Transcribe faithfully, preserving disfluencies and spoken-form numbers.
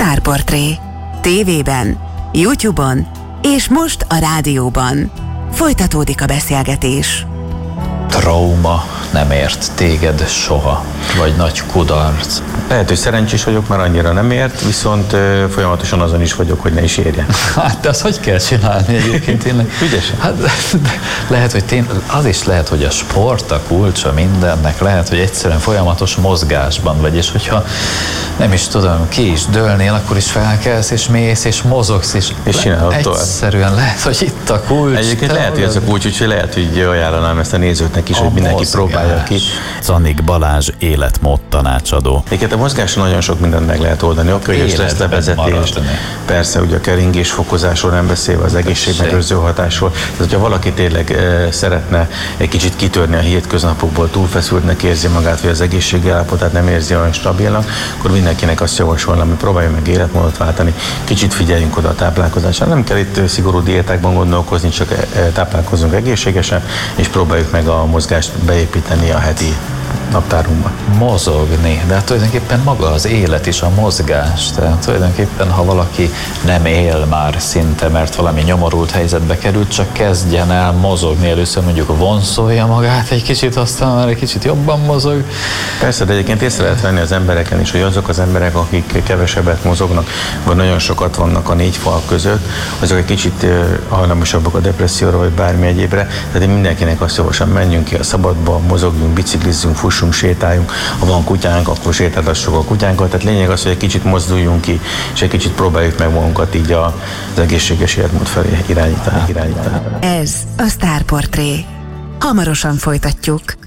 Sztárportré. tévében, YouTube-on és most a rádióban. Folytatódik a beszélgetés. Trauma nem ért téged soha, vagy nagy kudarc? Lehet, hogy szerencsés vagyok, mert annyira nem ért, viszont ö, folyamatosan azon is vagyok, hogy ne is érjen. Hát, de azt hogy kell csinálni egyébként tényleg? Ügyesen. Hát, lehet, hogy tényleg, az is lehet, hogy a sport a kulcsa mindennek, lehet, hogy egyszerűen folyamatos mozgásban vagy, és hogyha nem is tudom, ki is dőlnél, akkor is felkelsz, és mész, és mozogsz, és, és csinálod tovább. Egyszerűen lehet, hogy itt a kulcs. Egyébként lehet, hogy ez a kulcs, úgyhogy lehet, hogy ajánlanám ezt a nézőknek is, a hogy mindenki mozgás. Próbálja ki. Zanik Balázs életmód tanácsadó. Egyébként a mozgásra nagyon sok mindent meg lehet oldani. Oké, hogy a stresszlevezetést, persze ugye a keringés fokozásról nem beszélve, az egészségmegőrző hatásról. Tehát, hogyha valaki tényleg e, szeretne egy kicsit kitörni a hétköznapokból, túlfeszültnek érzi magát, vagy az egészségállapotát nem érzi olyan stabilnak, akkor mindenkinek azt javasolnám, hogy próbálja meg életmódot váltani, kicsit figyeljünk oda a táplálkozásra. Nem kell itt szigorú diétákban gondolkozni, csak táplálkozzunk egészségesen, és próbáljuk meg a mozgást beépíteni a heti naptárunkba. Mozogni, de hát tulajdonképpen maga az élet is a mozgás. Tehát tulajdonképpen, ha valaki nem él már szinte, mert valami nyomorult helyzetbe került, csak kezdjen el mozogni. Először mondjuk vonszolja magát egy kicsit, aztán már egy kicsit jobban mozog. Persze, de egyébként észre lehet venni az embereken is, hogy azok az emberek, akik kevesebbet mozognak, vagy nagyon sokat vannak a négy fal között, azok egy kicsit hajlamosabbak a depresszióra, vagy bármi egyébre. Tehát én mindenkinek azt javaslom, menjünk ki a szabadba, mozogjunk, biciklizzünk, fussunk, sétáljunk. Ha van kutyánk, akkor sétáltassuk a kutyánkat. Tehát lényeg az, hogy egy kicsit mozduljunk ki, és egy kicsit próbáljuk meg magunkat így az egészséges életmód felé irányítani. irányítani. Ez a Sztárportré. Hamarosan folytatjuk.